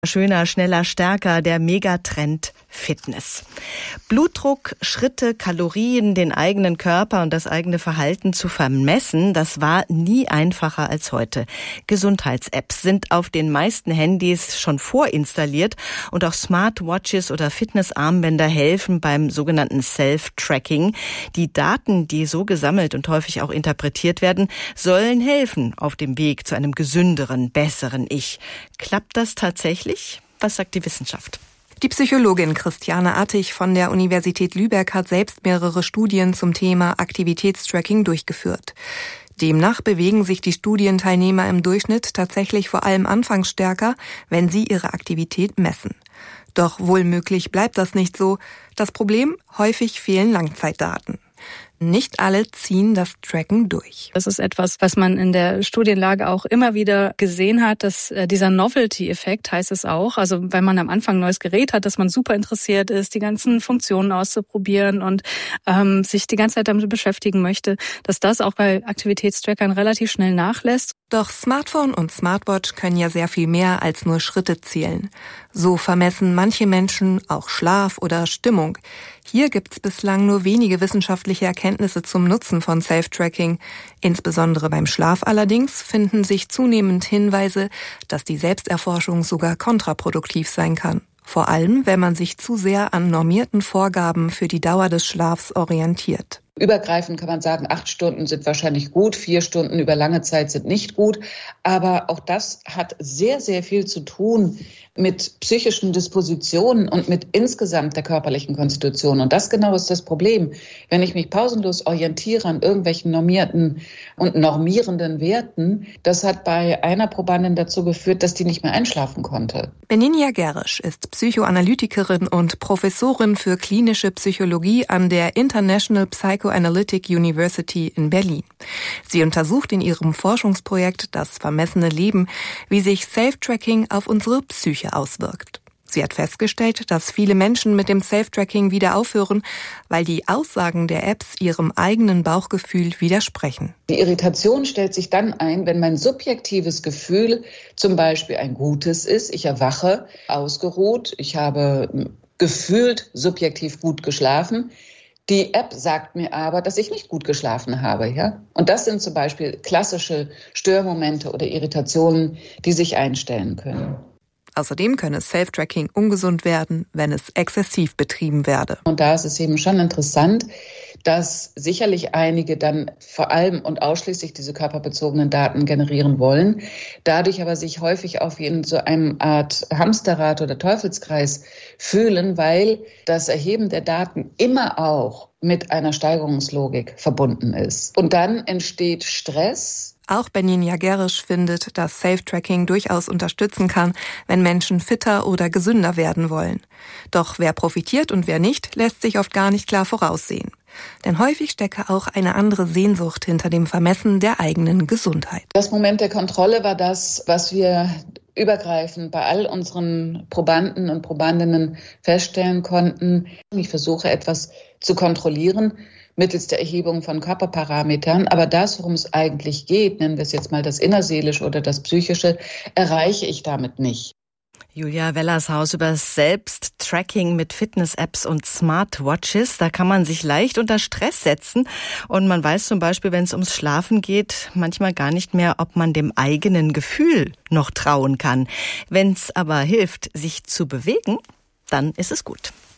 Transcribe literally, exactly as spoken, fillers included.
Schöner, schneller, stärker, der Megatrend Fitness. Blutdruck, Schritte, Kalorien, den eigenen Körper und das eigene Verhalten zu vermessen, das war nie einfacher als heute. Gesundheits-Apps sind auf den meisten Handys schon vorinstalliert und auch Smartwatches oder Fitnessarmbänder helfen beim sogenannten Self-Tracking. Die Daten, die so gesammelt und häufig auch interpretiert werden, sollen helfen auf dem Weg zu einem gesünderen, besseren Ich. Klappt das tatsächlich? Was sagt die Wissenschaft? Die Psychologin Christiane Attig von der Universität Lübeck hat selbst mehrere Studien zum Thema Aktivitätstracking durchgeführt. Demnach bewegen sich die Studienteilnehmer im Durchschnitt tatsächlich vor allem anfangs stärker, wenn sie ihre Aktivität messen. Doch wohlmöglich bleibt das nicht so. Das Problem: häufig fehlen Langzeitdaten. Nicht alle ziehen das Tracken durch. Das ist etwas, was man in der Studienlage auch immer wieder gesehen hat, dass äh, dieser Novelty-Effekt heißt es auch. Also wenn man am Anfang ein neues Gerät hat, dass man super interessiert ist, die ganzen Funktionen auszuprobieren und ähm, sich die ganze Zeit damit beschäftigen möchte, dass das auch bei Aktivitätstrackern relativ schnell nachlässt. Doch Smartphone und Smartwatch können ja sehr viel mehr als nur Schritte zählen. So vermessen manche Menschen auch Schlaf oder Stimmung. Hier gibt's bislang nur wenige wissenschaftliche Erkenntnisse zum Nutzen von Self-Tracking. Insbesondere beim Schlaf allerdings finden sich zunehmend Hinweise, dass die Selbsterforschung sogar kontraproduktiv sein kann. Vor allem, wenn man sich zu sehr an normierten Vorgaben für die Dauer des Schlafs orientiert. Übergreifend kann man sagen, acht Stunden sind wahrscheinlich gut, vier Stunden über lange Zeit sind nicht gut. Aber auch das hat sehr, sehr viel zu tun mit psychischen Dispositionen und mit insgesamt der körperlichen Konstitution. Und das genau ist das Problem. Wenn ich mich pausenlos orientiere an irgendwelchen normierten und normierenden Werten, das hat bei einer Probandin dazu geführt, dass die nicht mehr einschlafen konnte. Benigna Gerisch ist Psychoanalytikerin und Professorin für klinische Psychologie an der International Psychoanalytic University in Berlin. Sie untersucht in ihrem Forschungsprojekt Das vermessene Leben, wie sich Self-Tracking auf unsere Psyche auswirkt. Sie hat festgestellt, dass viele Menschen mit dem Self-Tracking wieder aufhören, weil die Aussagen der Apps ihrem eigenen Bauchgefühl widersprechen. Die Irritation stellt sich dann ein, wenn mein subjektives Gefühl zum Beispiel ein gutes ist. Ich erwache ausgeruht, ich habe gefühlt subjektiv gut geschlafen. Die App sagt mir aber, dass ich nicht gut geschlafen habe, ja? Und das sind zum Beispiel klassische Störmomente oder Irritationen, die sich einstellen können. Außerdem könne Self-Tracking ungesund werden, wenn es exzessiv betrieben werde. Und da ist es eben schon interessant, dass sicherlich einige dann vor allem und ausschließlich diese körperbezogenen Daten generieren wollen, dadurch aber sich häufig auf in so einem Art Hamsterrad oder Teufelskreis fühlen, weil das Erheben der Daten immer auch mit einer Steigerungslogik verbunden ist. Und dann entsteht Stress. Auch Benigna Gerisch findet, dass Self-Tracking durchaus unterstützen kann, wenn Menschen fitter oder gesünder werden wollen. Doch wer profitiert und wer nicht, lässt sich oft gar nicht klar voraussehen. Denn häufig stecke auch eine andere Sehnsucht hinter dem Vermessen der eigenen Gesundheit. Das Moment der Kontrolle war das, was wir übergreifend bei all unseren Probanden und Probandinnen feststellen konnten. Ich versuche etwas zu kontrollieren mittels der Erhebung von Körperparametern. Aber das, worum es eigentlich geht, nennen wir es jetzt mal das Innerseelische oder das Psychische, erreiche ich damit nicht. Julia Wellershaus über Selbsttracking mit Fitness-Apps und Smartwatches. Da kann man sich leicht unter Stress setzen. Und man weiß zum Beispiel, wenn es ums Schlafen geht, manchmal gar nicht mehr, ob man dem eigenen Gefühl noch trauen kann. Wenn es aber hilft, sich zu bewegen, dann ist es gut.